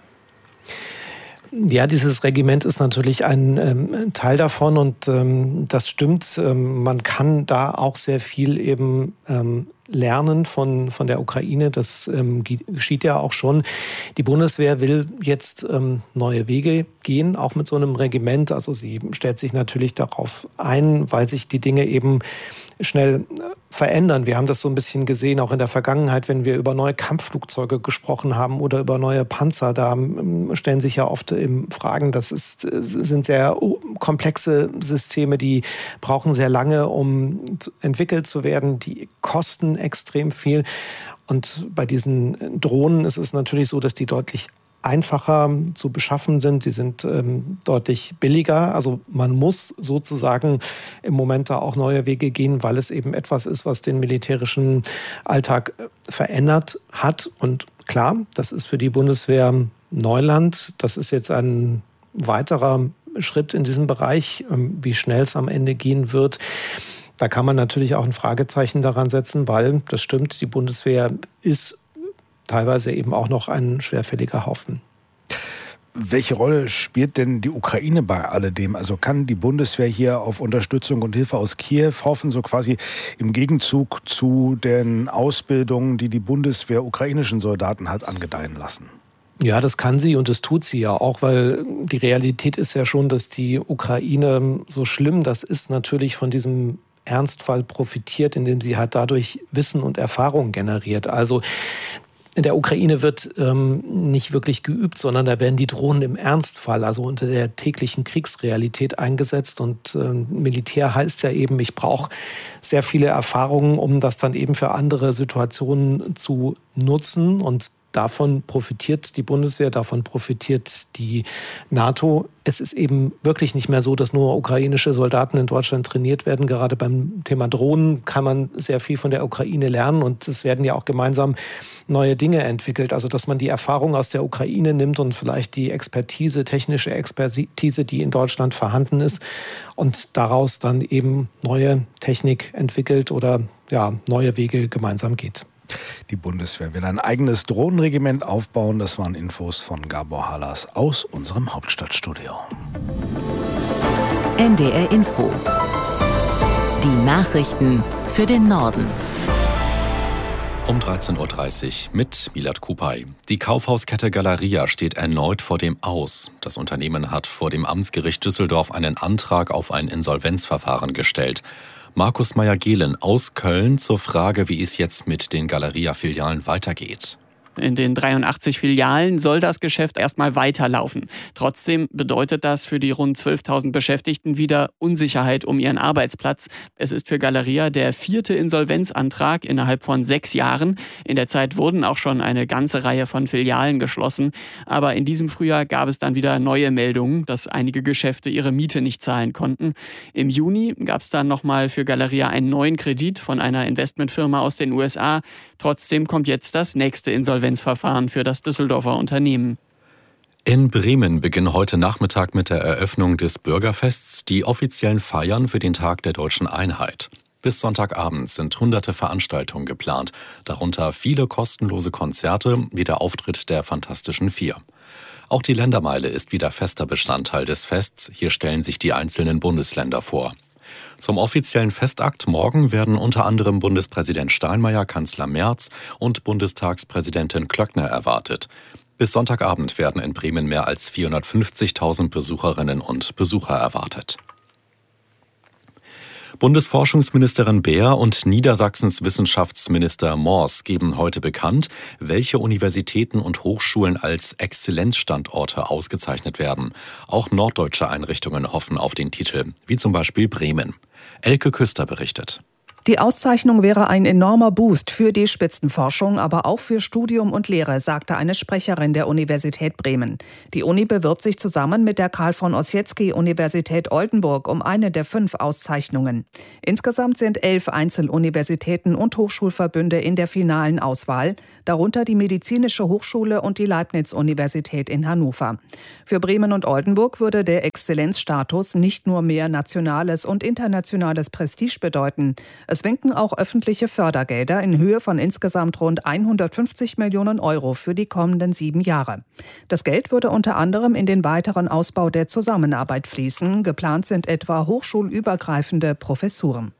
Ja, dieses Regiment ist natürlich ein ähm, Teil davon und ähm, das stimmt. Ähm, man kann da auch sehr viel eben ähm, lernen von, von der Ukraine. Das ähm, geschieht ja auch schon. Die Bundeswehr will jetzt ähm, neue Wege gehen, auch mit so einem Regiment. Also sie stellt sich natürlich darauf ein, weil sich die Dinge eben schnell verändern. Wir haben das so ein bisschen gesehen, auch in der Vergangenheit, wenn wir über neue Kampfflugzeuge gesprochen haben oder über neue Panzer. Da stellen sich ja oft Fragen, das ist, sind sehr komplexe Systeme, die brauchen sehr lange, um entwickelt zu werden. Die kosten extrem viel. Und bei diesen Drohnen ist es natürlich so, dass die deutlich einfacher zu beschaffen sind. Die sind ähm, deutlich billiger. Also man muss sozusagen im Moment da auch neue Wege gehen, weil es eben etwas ist, was den militärischen Alltag verändert hat. Und klar, das ist für die Bundeswehr Neuland. Das ist jetzt ein weiterer Schritt in diesem Bereich, ähm, wie schnell es am Ende gehen wird. Da kann man natürlich auch ein Fragezeichen daran setzen, weil, das stimmt, die Bundeswehr ist teilweise eben auch noch ein schwerfälliger Haufen. Welche Rolle spielt denn die Ukraine bei alledem? Also kann die Bundeswehr hier auf Unterstützung und Hilfe aus Kiew hoffen, so quasi im Gegenzug zu den Ausbildungen, die die Bundeswehr ukrainischen Soldaten hat angedeihen lassen? Ja, das kann sie und das tut sie ja auch, weil die Realität ist ja schon, dass die Ukraine, so schlimm das ist, natürlich von diesem Ernstfall profitiert, indem sie halt dadurch Wissen und Erfahrung generiert. Also in der Ukraine wird ähm, nicht wirklich geübt, sondern da werden die Drohnen im Ernstfall, also unter der täglichen Kriegsrealität eingesetzt. Und äh, Militär heißt ja eben, ich brauche sehr viele Erfahrungen, um das dann eben für andere Situationen zu nutzen. Und Davon profitiert die Bundeswehr, davon profitiert die NATO. Es ist eben wirklich nicht mehr so, dass nur ukrainische Soldaten in Deutschland trainiert werden. Gerade beim Thema Drohnen kann man sehr viel von der Ukraine lernen und es werden ja auch gemeinsam neue Dinge entwickelt. Also dass man die Erfahrung aus der Ukraine nimmt und vielleicht die Expertise, technische Expertise, die in Deutschland vorhanden ist und daraus dann eben neue Technik entwickelt oder ja, neue Wege gemeinsam geht. Die Bundeswehr will ein eigenes Drohnenregiment aufbauen. Das waren Infos von Gabor Halas aus unserem Hauptstadtstudio. N D R Info. Die Nachrichten für den Norden. Um dreizehn Uhr dreißig mit Milad Kupay. Die Kaufhauskette Galeria steht erneut vor dem Aus. Das Unternehmen hat vor dem Amtsgericht Düsseldorf einen Antrag auf ein Insolvenzverfahren gestellt. Markus Meyer-Gehlen aus Köln zur Frage, wie es jetzt mit den Galeria-Filialen weitergeht. In den dreiundachtzig Filialen soll das Geschäft erstmal weiterlaufen. Trotzdem bedeutet das für die rund zwölftausend Beschäftigten wieder Unsicherheit um ihren Arbeitsplatz. Es ist für Galeria der vierte Insolvenzantrag innerhalb von sechs Jahren. In der Zeit wurden auch schon eine ganze Reihe von Filialen geschlossen. Aber in diesem Frühjahr gab es dann wieder neue Meldungen, dass einige Geschäfte ihre Miete nicht zahlen konnten. Im Juni gab es dann nochmal für Galeria einen neuen Kredit von einer Investmentfirma aus den U S A. Trotzdem kommt jetzt das nächste Insolvenzverfahren für das Düsseldorfer Unternehmen. In Bremen beginnen heute Nachmittag mit der Eröffnung des Bürgerfests die offiziellen Feiern für den Tag der deutschen Einheit. Bis Sonntagabend sind hunderte Veranstaltungen geplant, darunter viele kostenlose Konzerte wie der Auftritt der Fantastischen Vier. Auch die Ländermeile ist wieder fester Bestandteil des Fests. Hier stellen sich die einzelnen Bundesländer vor. Zum offiziellen Festakt morgen werden unter anderem Bundespräsident Steinmeier, Kanzler Merz und Bundestagspräsidentin Klöckner erwartet. Bis Sonntagabend werden in Bremen mehr als vierhundertfünfzigtausend Besucherinnen und Besucher erwartet. Bundesforschungsministerin Beer und Niedersachsens Wissenschaftsminister Mors geben heute bekannt, welche Universitäten und Hochschulen als Exzellenzstandorte ausgezeichnet werden. Auch norddeutsche Einrichtungen hoffen auf den Titel, wie zum Beispiel Bremen. Elke Küster berichtet. Die Auszeichnung wäre ein enormer Boost für die Spitzenforschung, aber auch für Studium und Lehre, sagte eine Sprecherin der Universität Bremen. Die Uni bewirbt sich zusammen mit der Karl von Ossietzky Universität Oldenburg um eine der fünf Auszeichnungen. Insgesamt sind elf Einzeluniversitäten und Hochschulverbünde in der finalen Auswahl, darunter die Medizinische Hochschule und die Leibniz-Universität in Hannover. Für Bremen und Oldenburg würde der Exzellenzstatus nicht nur mehr nationales und internationales Prestige bedeuten. Es winken auch öffentliche Fördergelder in Höhe von insgesamt rund hundertfünfzig Millionen Euro für die kommenden sieben Jahre. Das Geld würde unter anderem in den weiteren Ausbau der Zusammenarbeit fließen. Geplant sind etwa hochschulübergreifende Professuren.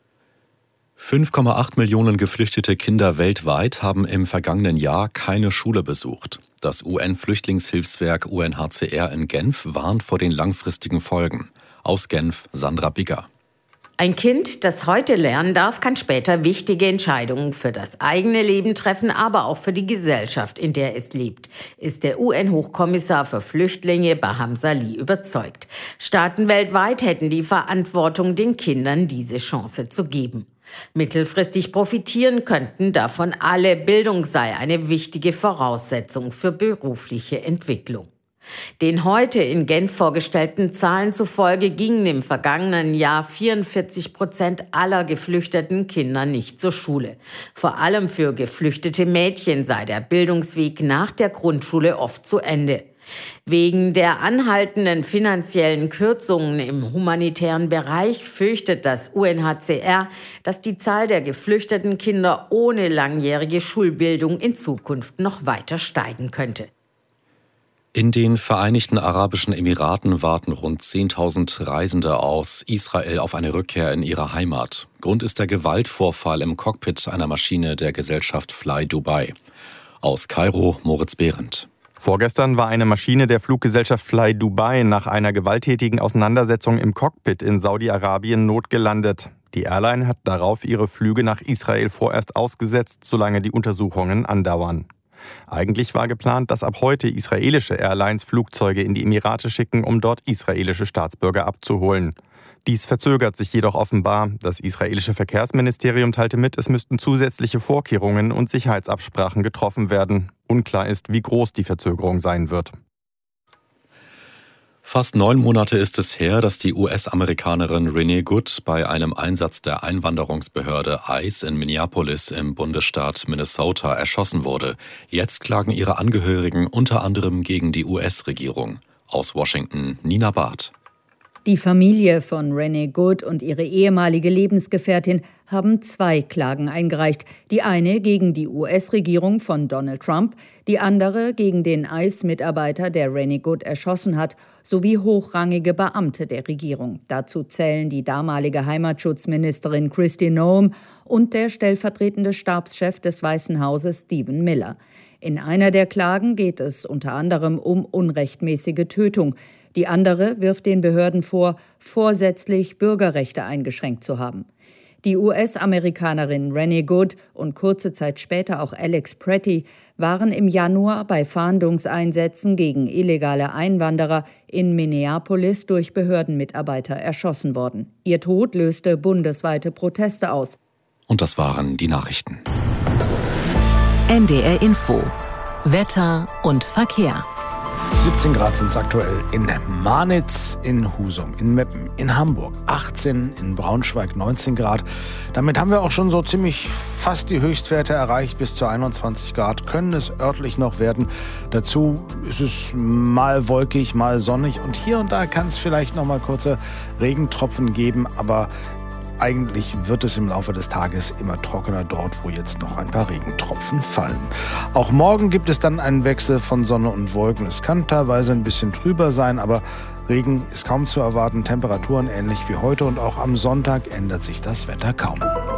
fünf Komma acht Millionen geflüchtete Kinder weltweit haben im vergangenen Jahr keine Schule besucht. Das U N-Flüchtlingshilfswerk U N H C R in Genf warnt vor den langfristigen Folgen. Aus Genf Sandra Bigger. Ein Kind, das heute lernen darf, kann später wichtige Entscheidungen für das eigene Leben treffen, aber auch für die Gesellschaft, in der es lebt, ist der U N-Hochkommissar für Flüchtlinge Baham Salih überzeugt. Staaten weltweit hätten die Verantwortung, den Kindern diese Chance zu geben. Mittelfristig profitieren könnten davon alle. Bildung sei eine wichtige Voraussetzung für berufliche Entwicklung. Den heute in Genf vorgestellten Zahlen zufolge gingen im vergangenen Jahr vierundvierzig Prozent aller geflüchteten Kinder nicht zur Schule. Vor allem für geflüchtete Mädchen sei der Bildungsweg nach der Grundschule oft zu Ende. Wegen der anhaltenden finanziellen Kürzungen im humanitären Bereich fürchtet das U N H C R, dass die Zahl der geflüchteten Kinder ohne langjährige Schulbildung in Zukunft noch weiter steigen könnte. In den Vereinigten Arabischen Emiraten warten rund zehntausend Reisende aus Israel auf eine Rückkehr in ihre Heimat. Grund ist der Gewaltvorfall im Cockpit einer Maschine der Gesellschaft Fly Dubai. Aus Kairo Moritz Behrendt. Vorgestern war eine Maschine der Fluggesellschaft Fly Dubai nach einer gewalttätigen Auseinandersetzung im Cockpit in Saudi-Arabien notgelandet. Die Airline hat darauf ihre Flüge nach Israel vorerst ausgesetzt, solange die Untersuchungen andauern. Eigentlich war geplant, dass ab heute israelische Airlines Flugzeuge in die Emirate schicken, um dort israelische Staatsbürger abzuholen. Dies verzögert sich jedoch offenbar. Das israelische Verkehrsministerium teilte mit, es müssten zusätzliche Vorkehrungen und Sicherheitsabsprachen getroffen werden. Unklar ist, wie groß die Verzögerung sein wird. Fast neun Monate ist es her, dass die U S-Amerikanerin Renee Good bei einem Einsatz der Einwanderungsbehörde ICE in Minneapolis im Bundesstaat Minnesota erschossen wurde. Jetzt klagen ihre Angehörigen unter anderem gegen die U S-Regierung. Aus Washington, Nina Barth. Die Familie von Renee Good und ihre ehemalige Lebensgefährtin haben zwei Klagen eingereicht. Die eine gegen die U S-Regierung von Donald Trump, die andere gegen den ICE-Mitarbeiter, der Renee Good erschossen hat, sowie hochrangige Beamte der Regierung. Dazu zählen die damalige Heimatschutzministerin Kristi Noem und der stellvertretende Stabschef des Weißen Hauses Stephen Miller. In einer der Klagen geht es unter anderem um unrechtmäßige Tötung. Die andere wirft den Behörden vor, vorsätzlich Bürgerrechte eingeschränkt zu haben. Die U S-Amerikanerin Renee Good und kurze Zeit später auch Alex Pretty waren im Januar bei Fahndungseinsätzen gegen illegale Einwanderer in Minneapolis durch Behördenmitarbeiter erschossen worden. Ihr Tod löste bundesweite Proteste aus. Und das waren die Nachrichten. N D R Info. Wetter und Verkehr. siebzehn Grad sind es aktuell in Marnitz, in Husum, in Meppen, in Hamburg achtzehn, in Braunschweig neunzehn Grad. Damit haben wir auch schon so ziemlich fast die Höchstwerte erreicht. Bis zu einundzwanzig Grad können es örtlich noch werden. Dazu ist es mal wolkig, mal sonnig und hier und da kann es vielleicht noch mal kurze Regentropfen geben, aber eigentlich wird es im Laufe des Tages immer trockener dort, wo jetzt noch ein paar Regentropfen fallen. Auch morgen gibt es dann einen Wechsel von Sonne und Wolken. Es kann teilweise ein bisschen trüber sein, aber Regen ist kaum zu erwarten. Temperaturen ähnlich wie heute und auch am Sonntag ändert sich das Wetter kaum.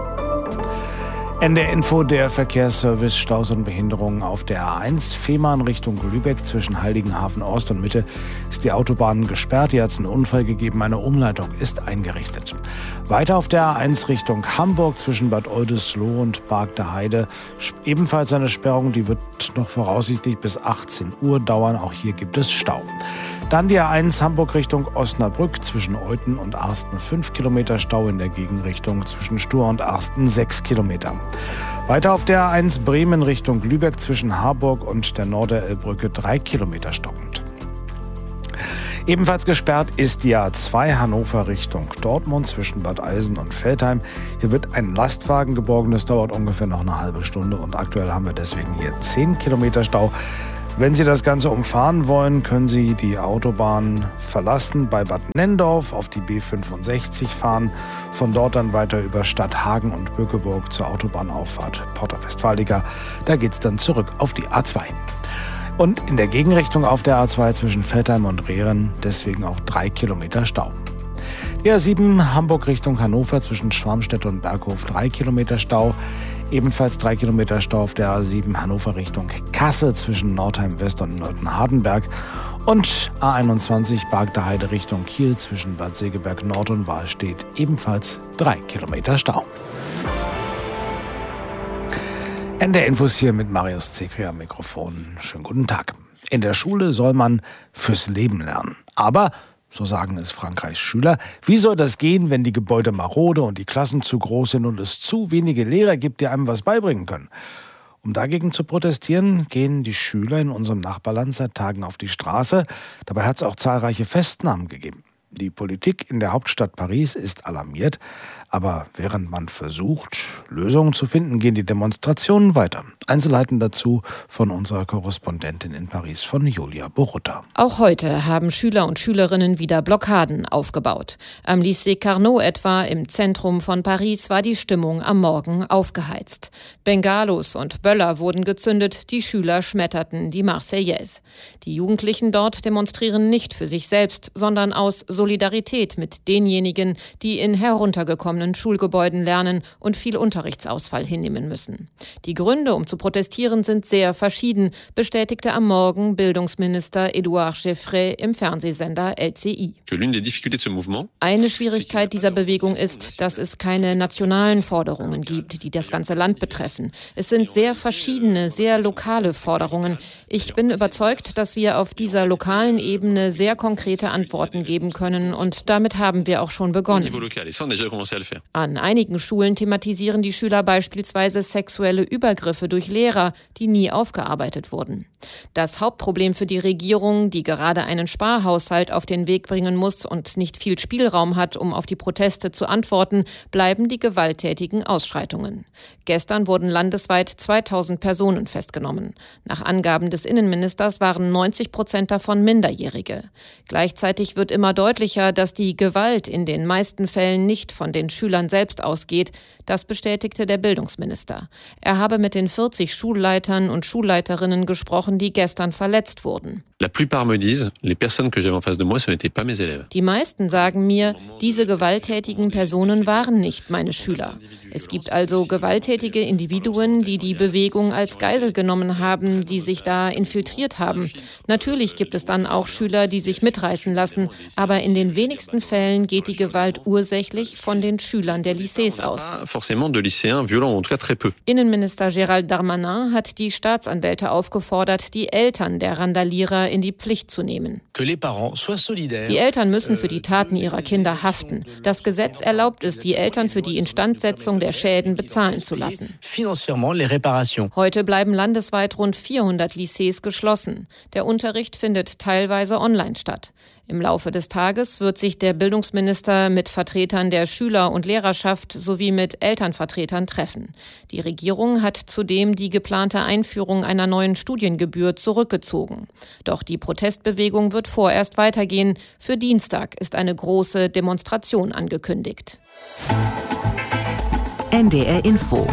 N D R Info, der Verkehrsservice, Staus und Behinderungen auf der A eins, Fehmarn Richtung Lübeck zwischen Heiligenhafen Ost und Mitte ist die Autobahn gesperrt. Hier hat es einen Unfall gegeben, eine Umleitung ist eingerichtet. Weiter auf der A eins Richtung Hamburg zwischen Bad Oldesloe und Bargter ebenfalls eine Sperrung, die wird noch voraussichtlich bis achtzehn Uhr dauern. Auch hier gibt es Stau. Dann die A eins Hamburg Richtung Osnabrück zwischen Euthen und Arsten fünf Kilometer Stau, in der Gegenrichtung zwischen Stur und Arsten sechs Kilometer. Weiter auf der A eins Bremen Richtung Lübeck zwischen Harburg und der Norderelbbrücke drei Kilometer stockend. Ebenfalls gesperrt ist die A zwei Hannover Richtung Dortmund zwischen Bad Eisen und Veltheim. Hier wird ein Lastwagen geborgen, das dauert ungefähr noch eine halbe Stunde und aktuell haben wir deswegen hier zehn Kilometer Stau. Wenn Sie das Ganze umfahren wollen, können Sie die Autobahn verlassen, bei Bad Nenndorf auf die B fünfundsechzig fahren, von dort dann weiter über Stadthagen und Bückeburg zur Autobahnauffahrt Porta Westfalica. Da geht's dann zurück auf die A zwei. Und in der Gegenrichtung auf der A zwei zwischen Veltheim und Rehren deswegen auch drei Kilometer Stau. Die A sieben Hamburg Richtung Hannover zwischen Schwarmstedt und Berghof drei Kilometer Stau. Ebenfalls drei Kilometer Stau auf der A sieben Hannover Richtung Kassel zwischen Nordheim West und Neu-Hardenberg. Und A einundzwanzig Bargter Heide Richtung Kiel zwischen Bad Segeberg Nord und Wahlstedt ebenfalls drei Kilometer Stau. N D R Infos hier mit Marius Zekri am Mikrofon. Schönen guten Tag. In der Schule soll man fürs Leben lernen. Aber, so sagen es Frankreichs Schüler, wie soll das gehen, wenn die Gebäude marode und die Klassen zu groß sind und es zu wenige Lehrer gibt, die einem was beibringen können? Um dagegen zu protestieren, gehen die Schüler in unserem Nachbarland seit Tagen auf die Straße. Dabei hat es auch zahlreiche Festnahmen gegeben. Die Politik in der Hauptstadt Paris ist alarmiert. Aber während man versucht, Lösungen zu finden, gehen die Demonstrationen weiter. Einzelheiten dazu von unserer Korrespondentin in Paris, von Julia Borutta. Auch heute haben Schüler und Schülerinnen wieder Blockaden aufgebaut. Am Lycée Carnot etwa im Zentrum von Paris war die Stimmung am Morgen aufgeheizt. Bengalos und Böller wurden gezündet, die Schüler schmetterten die Marseillaise. Die Jugendlichen dort demonstrieren nicht für sich selbst, sondern aus Solidarität mit denjenigen, die in heruntergekommenen offenen Schulgebäuden lernen und viel Unterrichtsausfall hinnehmen müssen. Die Gründe, um zu protestieren, sind sehr verschieden, bestätigte am Morgen Bildungsminister Édouard Geoffrey im Fernsehsender L C I. Eine Schwierigkeit dieser Bewegung ist, dass es keine nationalen Forderungen gibt, die das ganze Land betreffen. Es sind sehr verschiedene, sehr lokale Forderungen. Ich bin überzeugt, dass wir auf dieser lokalen Ebene sehr konkrete Antworten geben können und damit haben wir auch schon begonnen. An einigen Schulen thematisieren die Schüler beispielsweise sexuelle Übergriffe durch Lehrer, die nie aufgearbeitet wurden. Das Hauptproblem für die Regierung, die gerade einen Sparhaushalt auf den Weg bringen muss und nicht viel Spielraum hat, um auf die Proteste zu antworten, bleiben die gewalttätigen Ausschreitungen. Gestern wurden landesweit zweitausend Personen festgenommen. Nach Angaben des Innenministers waren neunzig Prozent davon Minderjährige. Gleichzeitig wird immer deutlicher, dass die Gewalt in den meisten Fällen nicht von den Schülern selbst ausgeht. Das bestätigte der Bildungsminister. Er habe mit den vierzig Schulleitern und Schulleiterinnen gesprochen, die gestern verletzt wurden. Die meisten sagen mir, diese gewalttätigen Personen waren nicht meine Schüler. Es gibt also gewalttätige Individuen, die die Bewegung als Geisel genommen haben, die sich da infiltriert haben. Natürlich gibt es dann auch Schüler, die sich mitreißen lassen, aber in den wenigsten Fällen geht die Gewalt ursächlich von den Schülern der Lycées aus. Innenminister Gérald Darmanin hat die Staatsanwälte aufgefordert, die Eltern der Randalierer in die Pflicht zu nehmen. Die Eltern müssen für die Taten ihrer Kinder haften. Das Gesetz erlaubt es, die Eltern für die Instandsetzung der Schäden bezahlen zu lassen. Heute bleiben landesweit rund vierhundert Lycées geschlossen. Der Unterricht findet teilweise online statt. Im Laufe des Tages wird sich der Bildungsminister mit Vertretern der Schüler- und Lehrerschaft sowie mit Elternvertretern treffen. Die Regierung hat zudem die geplante Einführung einer neuen Studiengebühr zurückgezogen. Doch die Protestbewegung wird vorerst weitergehen. Für Dienstag ist eine große Demonstration angekündigt. N D R Info.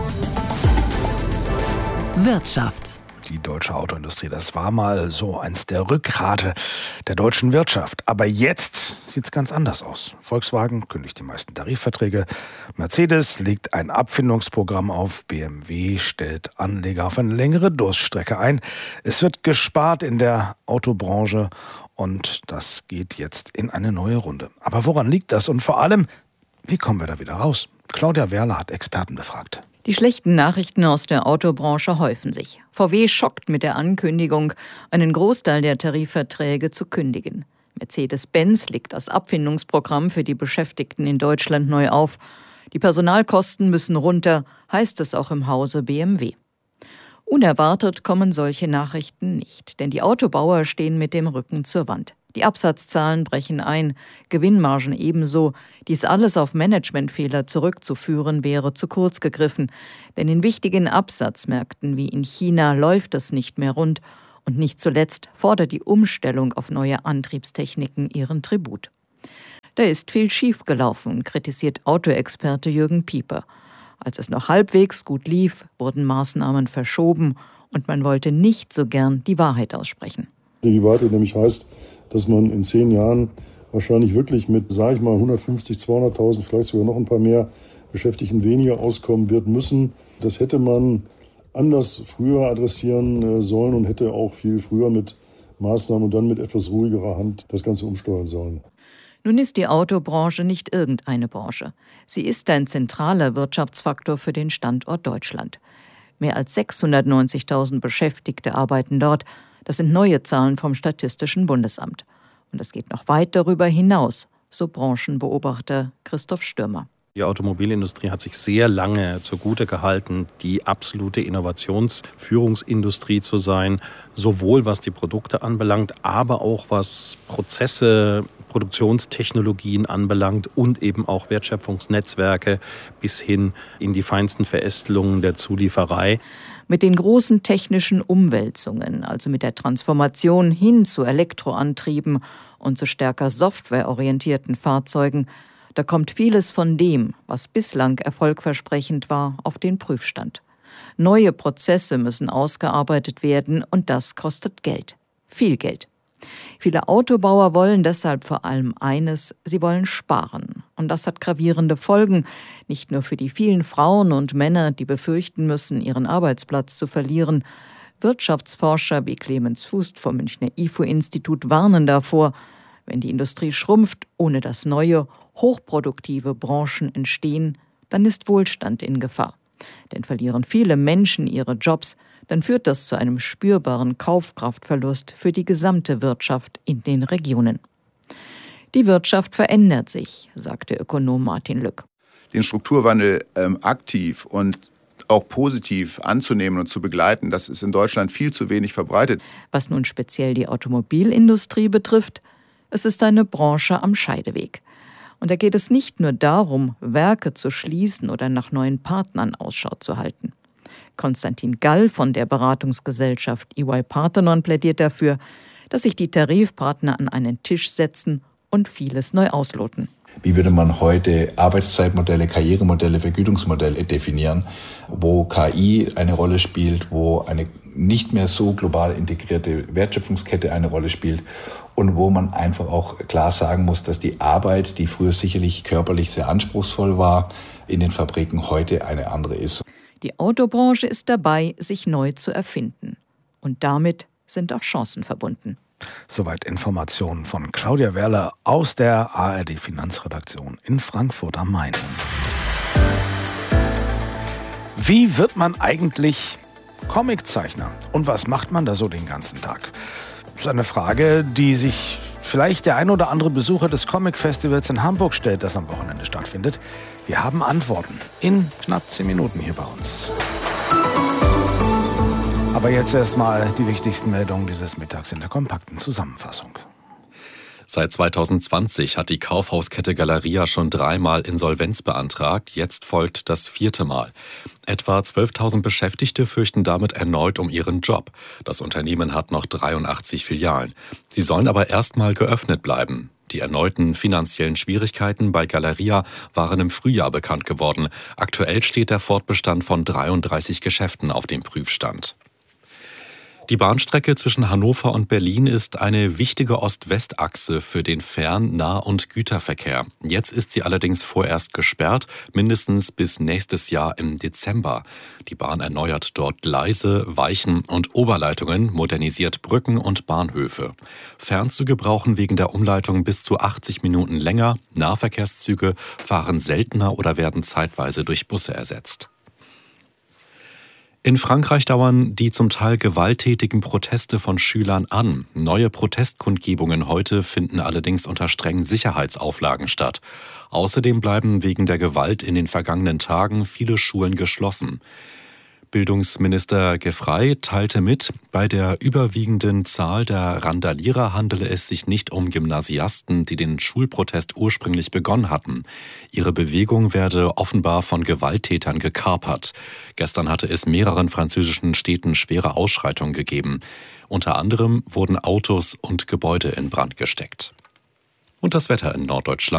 Wirtschaft. Die deutsche Autoindustrie, das war mal so eins der Rückgrate der deutschen Wirtschaft. Aber jetzt sieht es ganz anders aus. Volkswagen kündigt die meisten Tarifverträge. Mercedes legt ein Abfindungsprogramm auf. B M W stellt Anleger auf eine längere Durststrecke ein. Es wird gespart in der Autobranche und das geht jetzt in eine neue Runde. Aber woran liegt das? Und vor allem, wie kommen wir da wieder raus? Claudia Werler hat Experten befragt. Die schlechten Nachrichten aus der Autobranche häufen sich. V W schockt mit der Ankündigung, einen Großteil der Tarifverträge zu kündigen. Mercedes-Benz legt das Abfindungsprogramm für die Beschäftigten in Deutschland neu auf. Die Personalkosten müssen runter, heißt es auch im Hause B M W. Unerwartet kommen solche Nachrichten nicht, denn die Autobauer stehen mit dem Rücken zur Wand. Die Absatzzahlen brechen ein, Gewinnmargen ebenso. Dies alles auf Managementfehler zurückzuführen, wäre zu kurz gegriffen. Denn in wichtigen Absatzmärkten wie in China läuft es nicht mehr rund. Und nicht zuletzt fordert die Umstellung auf neue Antriebstechniken ihren Tribut. Da ist viel schiefgelaufen, kritisiert Autoexperte Jürgen Pieper. Als es noch halbwegs gut lief, wurden Maßnahmen verschoben und man wollte nicht so gern die Wahrheit aussprechen. Die Wahrheit nämlich heißt, dass man in zehn Jahren wahrscheinlich wirklich mit, sage ich mal, hundertfünfzig, zweihunderttausend, vielleicht sogar noch ein paar mehr Beschäftigten weniger auskommen wird müssen. Das hätte man anders früher adressieren sollen und hätte auch viel früher mit Maßnahmen und dann mit etwas ruhigerer Hand das Ganze umsteuern sollen. Nun ist die Autobranche nicht irgendeine Branche. Sie ist ein zentraler Wirtschaftsfaktor für den Standort Deutschland. Mehr als sechshundertneunzigtausend Beschäftigte arbeiten dort. Das sind neue Zahlen vom Statistischen Bundesamt. Und es geht noch weit darüber hinaus, so Branchenbeobachter Christoph Stürmer. Die Automobilindustrie hat sich sehr lange zugute gehalten, die absolute Innovationsführungsindustrie zu sein, sowohl was die Produkte anbelangt, aber auch was Prozesse, Produktionstechnologien anbelangt und eben auch Wertschöpfungsnetzwerke bis hin in die feinsten Verästelungen der Zulieferei. Mit den großen technischen Umwälzungen, also mit der Transformation hin zu Elektroantrieben und zu stärker softwareorientierten Fahrzeugen, da kommt vieles von dem, was bislang erfolgversprechend war, auf den Prüfstand. Neue Prozesse müssen ausgearbeitet werden und das kostet Geld. Viel Geld. Viele Autobauer wollen deshalb vor allem eines, sie wollen sparen. Und das hat gravierende Folgen, nicht nur für die vielen Frauen und Männer, die befürchten müssen, ihren Arbeitsplatz zu verlieren. Wirtschaftsforscher wie Clemens Fußt vom Münchner I F O-Institut warnen davor, wenn die Industrie schrumpft, ohne dass neue, hochproduktive Branchen entstehen, dann ist Wohlstand in Gefahr. Denn verlieren viele Menschen ihre Jobs, dann führt das zu einem spürbaren Kaufkraftverlust für die gesamte Wirtschaft in den Regionen. Die Wirtschaft verändert sich, sagte Ökonom Martin Lück. Den Strukturwandel ähm, aktiv und auch positiv anzunehmen und zu begleiten, das ist in Deutschland viel zu wenig verbreitet. Was nun speziell die Automobilindustrie betrifft, es ist eine Branche am Scheideweg. Und da geht es nicht nur darum, Werke zu schließen oder nach neuen Partnern Ausschau zu halten. Konstantin Gall von der Beratungsgesellschaft E Y Parthenon plädiert dafür, dass sich die Tarifpartner an einen Tisch setzen und vieles neu ausloten. Wie würde man heute Arbeitszeitmodelle, Karrieremodelle, Vergütungsmodelle definieren, wo K I eine Rolle spielt, wo eine nicht mehr so global integrierte Wertschöpfungskette eine Rolle spielt und wo man einfach auch klar sagen muss, dass die Arbeit, die früher sicherlich körperlich sehr anspruchsvoll war, in den Fabriken heute eine andere ist. Die Autobranche ist dabei, sich neu zu erfinden. Und damit sind auch Chancen verbunden. Soweit Informationen von Claudia Werle aus der A R D-Finanzredaktion in Frankfurt am Main. Wie wird man eigentlich Comiczeichner? Und was macht man da so den ganzen Tag? Das ist eine Frage, die sich vielleicht der ein oder andere Besucher des Comic-Festivals in Hamburg stellt, das am Wochenende stattfindet. Wir haben Antworten in knapp zehn Minuten hier bei uns. Aber jetzt erstmal die wichtigsten Meldungen dieses Mittags in der kompakten Zusammenfassung. Seit zwanzig zwanzig hat die Kaufhauskette Galeria schon dreimal Insolvenz beantragt. Jetzt folgt das vierte Mal. Etwa zwölftausend Beschäftigte fürchten damit erneut um ihren Job. Das Unternehmen hat noch dreiundachtzig Filialen. Sie sollen aber erstmal geöffnet bleiben. Die erneuten finanziellen Schwierigkeiten bei Galeria waren im Frühjahr bekannt geworden. Aktuell steht der Fortbestand von dreiunddreißig Geschäften auf dem Prüfstand. Die Bahnstrecke zwischen Hannover und Berlin ist eine wichtige Ost-West-Achse für den Fern-, Nah- und Güterverkehr. Jetzt ist sie allerdings vorerst gesperrt, mindestens bis nächstes Jahr im Dezember. Die Bahn erneuert dort Gleise, Weichen und Oberleitungen, modernisiert Brücken und Bahnhöfe. Fernzüge brauchen wegen der Umleitung bis zu achtzig Minuten länger. Nahverkehrszüge fahren seltener oder werden zeitweise durch Busse ersetzt. In Frankreich dauern die zum Teil gewalttätigen Proteste von Schülern an. Neue Protestkundgebungen heute finden allerdings unter strengen Sicherheitsauflagen statt. Außerdem bleiben wegen der Gewalt in den vergangenen Tagen viele Schulen geschlossen. Bildungsminister Giffey teilte mit, bei der überwiegenden Zahl der Randalierer handele es sich nicht um Gymnasiasten, die den Schulprotest ursprünglich begonnen hatten. Ihre Bewegung werde offenbar von Gewalttätern gekapert. Gestern hatte es mehreren französischen Städten schwere Ausschreitungen gegeben. Unter anderem wurden Autos und Gebäude in Brand gesteckt. Und das Wetter in Norddeutschland.